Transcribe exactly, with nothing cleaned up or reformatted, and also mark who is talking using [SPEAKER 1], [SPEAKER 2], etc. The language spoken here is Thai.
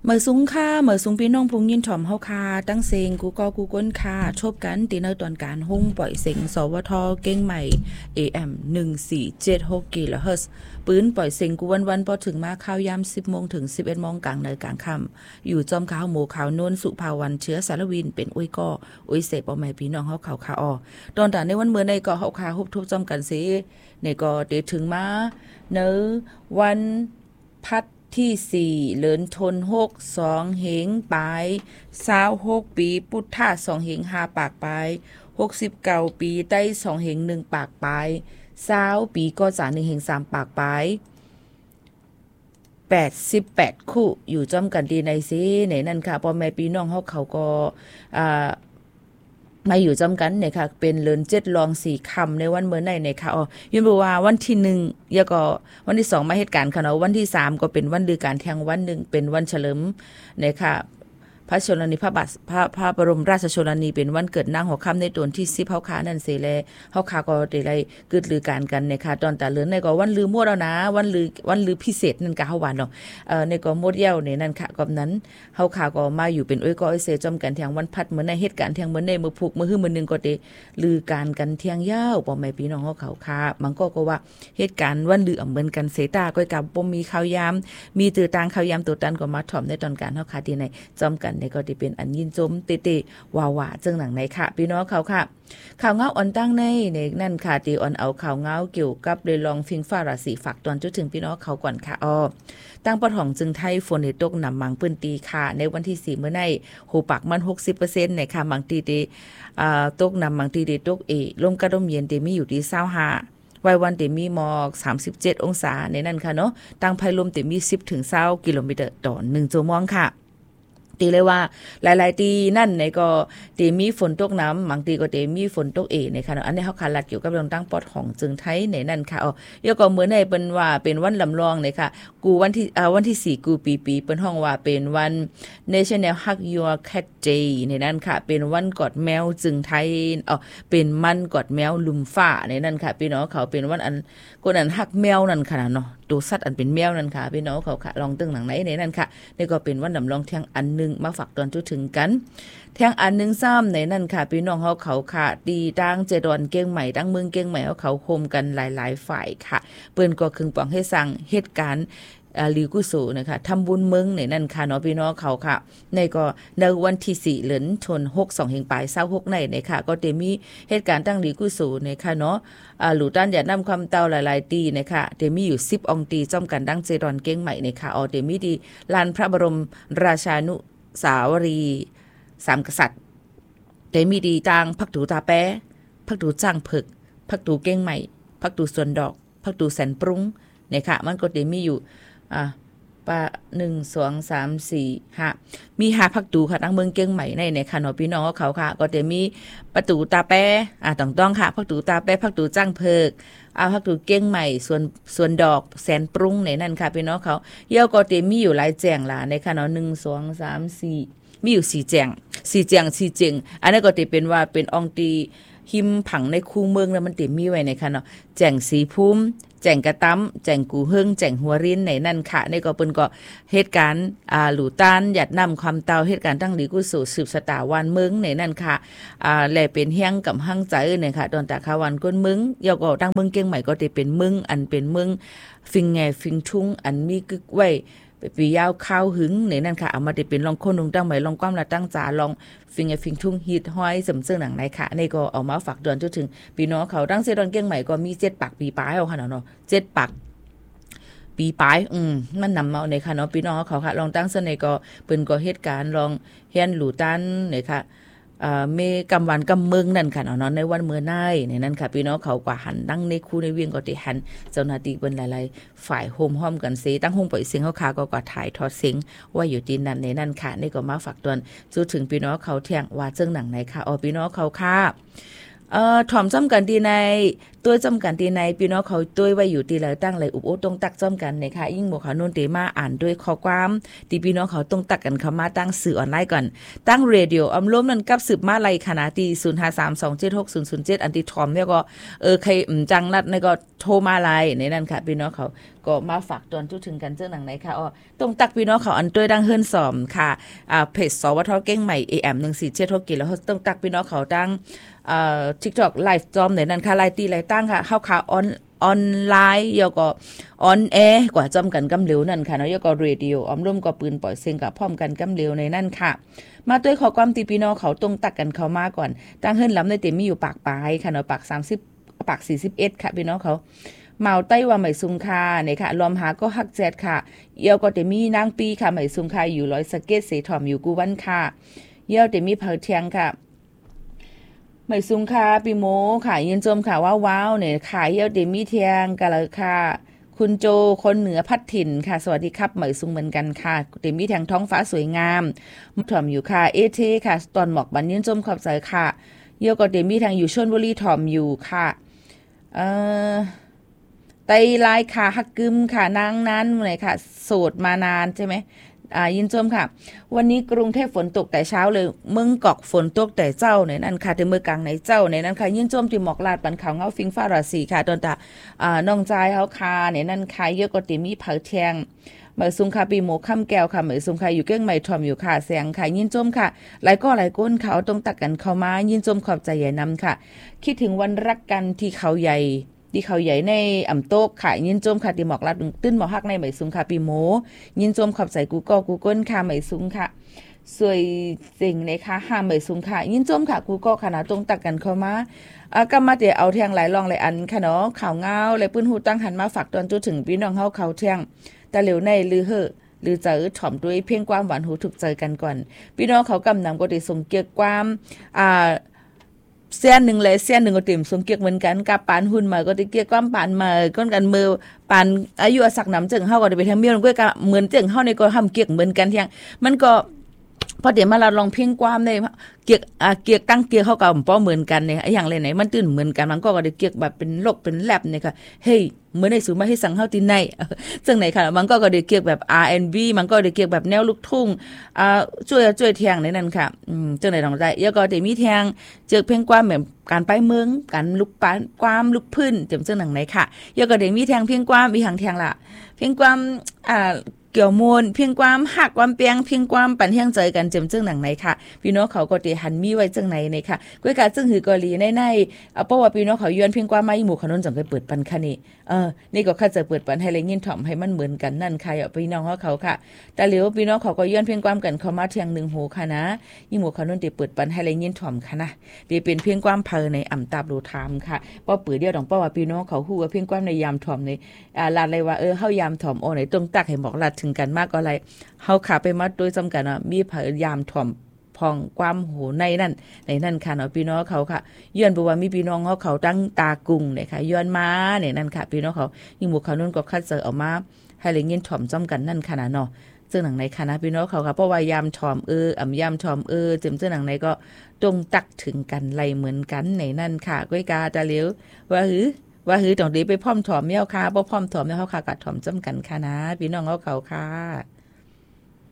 [SPEAKER 1] เหมยสูงค่ะเหมยสูงพี่น้องพุงยินถ่อมเฮาค่ะตั้งเซงกูก็กูก้นค่ะชบกันตีในตอนการหุ้งปล่อยเสียงสวทเก้งใหม่ เอ เอ็ม หนึ่งสี่เจ็ดหก กิโลเฮิรตซ์ปืนปล่อยเสียงกูวันๆพอถึงมาข้าวยาม สิบโมงถึง สิบเอ็ดโมงกลางในกลางค่ำอยู่จอมขาวหมู่ขาวนวลสุภาวันเชื้อสารวินเป็นอุ้ยก็อุ้ยเสพบ่แม่พี่น้องเฮาเขาค่ะอ้อตอนตาในวันเมื่อในก็เฮาค่ะฮุบทุบจอมกันสิในก็เดถึงมาเนอวันพัดที่สี่เลินทนหกสองเหงปลายสาวหกปีพุทธาสองเหงห้าปากปลายหกสิบเก้าปีใต้สองเหงหนึ่งปากปลายสาวปีก็จาหนึ่งเหงสามปากปลายแปดสิบแปดคู่อยู่จอมกันดีในซิในนั่นค่ะพ่อแม่พี่น้องเฮาเขาก็อ่ามาอยู่จำกันเนี่ยค่ะเป็นเลินเจ็ดรองสี่คำในวันเมื่อไหร่เนี่ยค่ะอ๋อยืนบอกว่าวันที่หนึ่งแล้วก็วันที่สองมาเหตุการณ์ค่ะเนาะวันที่สามก็เป็นวันดือการแทงวันหนึ่งเป็นวันเฉลิมเนี่ยค่ะพระชนนีพระบาทพระพระบรมราชชนนีเป็นวันเกิดนางหัวค่ำในตนที่สิบเฮาคานั่นเสแลเฮาคาก็ได้ได้เกิดลือการกันเนี่ยค่ะตอนตาเลือนในก็วันลือมั่วแล้วนะวันลือวันลือพิเศษนั่นก็เฮาว่าเนาะเอ่อในก็หมดเย้าเนี่ยนั่นค่ะก็นั้นเฮาคาก็มาอยู่เป็นอ้อยก็อ้อยเสจอมกันแทงวันพัดเหมือนในเหตุการณ์แทงเหมือนในมื้อพุกมื้อฮื้อมื้อนึงก็ได้ลือการกันเที่ยงยาวบ่แม่พี่น้องเฮาเขาค่ะมันก็ก็ว่าเหตุการณ์วันลือเหมือนกันเสตาก็กับบ่มีข่าวยามมีตือตางข่าวยามตัวตันก็มาถ่อมในตอนการเฮาคาที่ในจอมกันเนี่ยก็ได้เป็นอันยินจมเตๆวาวาจังหนังไหนค่ะพี่น้องเขาค่ะข่าวเงาอ่อนตั้งในในนั่นค่ะตีอ่อนเอาข่าวเงาเกี่ยวกับเลยลองฟิงฟ้าราศีฝากตอนจนถึงพี่น้องเขาก่อนค่ะอ้อตั้งปะถ่องจึงไทยฝนในตกนำมังปื้นตีค่ะในวันที่สี่เมื่อในหูปากมัน หกสิบเปอร์เซ็นต์ ในค่ะมังตีเดอ่าตกนำมังตีเดตกเอลมกระดมเย็นเดมีอยู่ที่ยี่สิบห้าวัยวันเดมีหมอกสามสิบเจ็ดองศาในนั่นค่ะเนาะตั้งไพลมเดมีสิบถึงยี่สิบกิโลเมตรต่อหนึ่งชั่วโมงค่ะตีเลยว่าหลายๆตีนั่นในก็ตีมีฝนตกน้ำบางตีก็ตีมีฝนตกเอในค่ะอันนี้เขาขาลัดเกี่ยวกับเรื่องตั้งปอดของจึงไทยในนั่นค่ะอ๋อยก็เหมือนในเป็นว่าเป็นวันลำลองในค่ะกูวันที่อ่าวันที่สี่กูปีปีเป็นห้องว่าเป็นวัน National Hug Your Cat Day ในนั่นค่ะเป็นวันกอดแมวจึงไทยอ๋อเป็นมันกอดแมวลุมฟ้าในนั่นค่ะพี่น้องเขาเป็นวันอันคนอันฮักแมวนั่นค่ะเนาะตัวสัตว์อันเป็นแมวนั่นค่ะพี่น้องเขาค่ะลองตึงหนังไหนในนั่นค่ะนี่ก็เป็นวันลำลองเที่ยงอันนึงมาฝากตอนจุดถึงกันเที่ยงอันนึงซ้ำในนั่นค่ะพี่น้องเขาเขาค่ะดีดังเจดอนเก้งใหม่ดังเมืองเก้งใหม่เขาเขาโฮมกันหลายๆฝ่ายค่ะเปิ้นก็คึงปองให้สั่งเหตุการณ์ลีกุโสนะคะทำบุญเมืองในนั่นค่ะเนาะพี่น้องเขาค่ะในก็ในวันที่สี่เหลินชนหกสองเฮงปลายเศร้าหกในในค่ะก็จะมีเหตุการณ์ตั้งลีกุโสในค่ะเนาะอ่าหลูต้านอย่านำความเต้าหลายๆตีนะคะเดมีอยู่สิบองตีจ้อมกันดังเจดอนเก้งใหม่ในค่ะอ๋อเดมีดีลานพระบรมราชานุสาวรีย์สามกษัตริย์เดมีดีจางพักตูตาแป้พักตูจ้างผึกพักตูเก้งใหม่พักตูสวนดอกพักตูแสนปรุงในค่ะมันก็เดมีอยู่อ่าปะหนึ่งสองสามสี่ห้ามีห้าพักตูค่ะตั้งเมืองเก้งใหม่ในในค่ะเนาะพี่น้องเขาค่ะก็จะมีประตูตาแป้อ่าต้องต้องค่ะพักตูตาแป้พักตูจ้างเพิกอ่าพักตูเก้งใหม่ส่วนส่วนดอกแสนปรุงในนั่นค่ะพี่น้องเขาเยี่ยวก็จะมีอยู่หลายแจงล่ะในค่ะเนาะหนึ่งสองสามสี่มีอยู่สี่แจงสี่แจงสี่เจงอันนั้นก็จะเป็นว่าเป็นองตีหิมผังในคูเมืองแล้วมันติมีไว้ในค่ะเนาะแจงสีพุ่มแจงกระตั้มแจงกูเฮิงแจงหัวริ้นในนั่นค่ะในก็เปิ้นก็เหตุการณ์อ่าหลูต้านหยัดนำความเตาเหตุการณ์ตั้งดีกุสู่สืบสตาวันเมืองในนั่นค่ะอ่าแลเป็นเฮียงกับหั่งใจเนี่ยค่ะตอนตาคาวันก้นเมืองยก็ตั้งเมืองเกียงใหม่ก็ได้เป็นเมืองอันเป็นเมืองฟิงแงฟิงทุ่งอันมีกึกไว้ไปปียาวข้าวหึงในนั่นค่ะเอามาได้เป็นลองคนลงตั้งใหม่ลองความละตั้งจาลองฟิงแงฟิงทุ่งฮิตห้อยสำเซึ่งหนังไหนค่ะในก็เอามาฝากเดือนจนถึงพี่น้องเขาตั้งเซดอนเกียงใหม่ก็มีเจ็ดปากปีปลายเอาค่ะเนาะเจ็ดปากปีปลายอืมมันนำมาในค่ะเนาะพี่น้องเขาค่ะลองตั้งเสนก็เปิ้นก็เหตุการณ์ลองเฮียนหลูตันเนี่ยค่ะอ่าเมกำวันกำเมืองนั่นค่ะเนาะในวันเมื่อไน้ในนั้นค่ะพี่น้องเขากว่าหันตั้งในคู่ในเวียงก็ได้หันเจ้าหน้าที่เปิ้นหลายๆฝ่ายโฮมห้อมกันเสตั้งห้องปล่อยเสียงเขาค่ะก็ก็ถ่ายทอดเสียงว่าอยู่ที่นั่นในนั้นค่ะนี่ก็มาฝากตอนสู่ถึงพี่น้องเขาเที่ยงว่าเจิ้งหนังไหนค่ะอ๋อพี่น้องเขาค่ะเอ่อถ่อมซ้ำกันดีในตัวจำกันตีในพี่น้องเขาตัวไว้อยู่ตีแล้วตั้งเลยอุบโอตรงตักจำกันนะคะยิ่งหมวกเขาโนนเตมาอ่านด้วยข้อความตีพี่น้องเขาตรงตักกันเข้ามาตั้งสื่อออนไลน์ก่อนตั้งเรดิโออำล้มนั้นกับสืบมาไล่ขณะตีศูนย์ห้าสามสองเจ็ดหกศูนย์ศูนย์เจ็ดอันที่ทอมเนี่ยก็เออใครจังนัดนี่ก็โทรมาไล่ในนั้นค่ะพี่น้องเขาก็มาฝากตอนทุกถึงกันเจ้าหนังไหนค่ะอ๋อตรงตักพี่น้องเขาอันตัวดังเฮิรนสอมค่ะอ่าเพจสวทเก้งใหม่ เอ เอ็ม หนึ่งสี่เจ็ดหกกิแล้วตรงตักพี่น้องเขาตั้งเอ่อ TikTok ไลฟ์จอมในนั้นค่ะไลฟ์ตีไลฟ์ตั้งค่ะเข้าข่าวออนออนไลน์ยก็ออนแอร์กว่าจอมกันกำเหลวนั่นค่ะเนาะยก็เรดิโอออมร่วมก็ปืนปล่อยเสียงกับพร้อมกันกำเหลวในนั่นค่ะมาด้วยขอความตีพี่น้องเขาตรงตักกันเข้ามาก่อนตั้งเฮิรนล้ำในเต็มมีอยู่ปากปลายค่ะเนาะปากสามสิบปากสี่สิบเอ็ดค่ะพี่น้องเขาเมาไต้ว่าไหมซุงคาเนี่ยค่ะลอมหาก็ฮักแจดค่ะเยี่ยวก็เต็มมีนางปีค่ะไหมซุงคาอยู่ร้อยสเก็ตเสถอมอยู่กูวันค่ะเยี่ยวเต็มมีเผาเทียงค่ะไหมซุงคาปีโมค่ะยินจมค่ะว่าว้าวเนี่ยขายเยี่ยวเต็มมีเทียงกันเลยค่ะคุณโจคนเหนือพัดถิ่นค่ะสวัสดีครับไหมซุงเหมือนกันค่ะเต็มมีแทงท้องฟ้าสวยงามถอมอยู่ค่ะเอเทค่ะตอนหมอกบันยินจมขอบใจค่ะเยี่ยวก็เต็มมีแทงอยู่ชลบุรีถอมอยู่ค่ะเอ่อไตลายค่ะฮักกึมค่ะนางนั้นเลยค่ะโสดมานานใช่ไหมอ่ายินชมค่ะวันนี้กรุงเทพฝนตกแต่เช้าเลยเมืองกอกฝนตกแต่เจ้าในนั้นค่ะแต่เมืองกลางในเจ้าในนั้นค่ะยินชมที่หมอกลาดปันขาวเงาฟิงฟ้าราศีค่ะตอนตาอ่าน้องใจเฮาค่ะในนั้นค่ะเยอะก็ติมีเผาแทงเหมยซุงค่ะปีโมค่ำแก้วค่ะเหมยซุงค่ะอยู่เก้งใหม่ทอมอยู่ค่ะแสงค่ะยินจมค่ะหลายก็หลายก้นเขาต้องตักกันเข้ามายินจมขอบใจใหญ่นำค่ะคิดถึงวันรักกันที่เขาใหญ่ที่เขาใหญ่ในอ่ำโต๊กค่ะยินจมค่ะที่หมอกลัดตื้นหมอกฮักในเหมยซุงค่ะปีโมยินจมขอบใจกูก็กูก้นค่ะเหมยซุงค่ะสวยจริงเลยค่ะห้ามเหมยซุงค่ะยินจมค่ะกูก็ขนาดตรงตักกันเข้ามาอ่ะก็มาเดี๋ยวเอาแทงหลายรองหลายอันค่ะเนาะข่าวเงาเลยปื้นหูตั้งหันมาฝากตอนจุดถึงพี่น้องเฮาเขาแทงแต่เหลวในลือเหอะหรือเจอถ่อมด้วยเพียงความหวานหูถูกใจกันก่อนพี่น้องเขากำนำก็ได้ส่งเกียรติความอ่าเส้นหนึ่งเลยเส้นหนึ่งก็เต็มส่งเกียรติเหมือนกันกับปานหุ่นมาก็ได้เกียรติความปานมาก้นกันมือปานอายุสักน้ำจึงเฮาก็ได้ไปทางเมียนก็เหมือนจึงเฮาในก็ทำเกียรติเหมือนกันเที่ยงมันก็พอเดี๋ยวมาเราลองเพ่งความในเกียกอ่าเกียกตั้งเกียกเข้ากับป้อเหมือนกันเนี่ยอย่างไรไหนมันตื่นเหมือนกันมันก็ได้เกียกแบบเป็นโลกเป็นแลบเนี่ยค่ะเฮ้ยเหมือนในสูมาให้สั่งเฮาตีในซึ่งไหนค่ะมันก็ก็ได้เกียกแบบ อาร์ แอนด์ บี มันก็ได้เกียกแบบแนวลูกทุ่งอ่าช่วยช่วยเทียงในนั้นค่ะอืมจังไหนต้องได้แล้วก็ได้มีเทียงเจอเพ่งความแบบการไปเมืองการลุกปานความลุกพื้นจำจังหนังไหนค่ะแล้วก็ได้มีเทียงเพ่งความมีหางเทียงล่ะเพ่งความอ่าเกี่ยวมูลเพียงความหักความเปียงเพียงความปันเฮียงใจกันเจิมจึงหนังไหนค่ะพี่น้องเขาก็ได้หันมีไว้จังไหนในค่ะก้วยกาจึงหือกอลีในในเอาเพราะว่าพี่น้องเขาย้อนเพียงความมาอีหมู่ขนนจังไปเปิดปันค่ะนี่เออนี่ก็ค่าจะเปิดปันให้เลยยินถ่อมให้มันเหมือนกันนั่นค่ะพี่น้องเขาเขาค่ะแต่เหลียวพี่น้องเขาก็ย้อนเพียงความกันเขามาเทียงหนึ่งหูค่ะนะอีหมู่ขนนได้เปิดปันให้เลยยินถ่อมค่ะนะได้เป็นเพียงความเพอในอ่ำตาบดูทามค่ะป้อปือเดียวดองป้อว่าพี่น้องเขาฮู้ว่าเพียงความในยามถ่อมในอ่าลาดเลยว่าเออเฮายามถ่อมโอไหนตรงตักให้บอกลาดถึงกันมากก็อะไรเฮาขาไปมัดโดยจำกันว่ามีพยายามถ่อมพองความโหในนั่นในนั่นค่ะเนาะพี่น้องเขาค่ะย้อนบอกว่ามีพี่น้องเขาเขาตั้งตากุงเนี่ยค่ะย้อนมาเนี่ยนั่นค่ะพี่น้องเขายิ่งหมู่เขานั่นก็คัดเจอออกมาให้เลยเงินถ่อมจำกันนั่นค่ะนะเนาะซึ่งหนังในคณะพี่น้องเขาค่ะเพราะว่ายามถ่อมเอออ่ำยามถ่อมเออเจิมเจ้าหนังในก็ตรงตักถึงกันไรเหมือนกันในนั่นค่ะก้อยกาตาเหลียวว่าหือว่าหือต้องดีไปพร้อมถ่อมเมี่ยวค่ะบ่พร้อมถ่อมเมี่ยวเขาค่ะกัดถ่อมจำกันค่ะนะพี่น้องเขาเขาค่ะ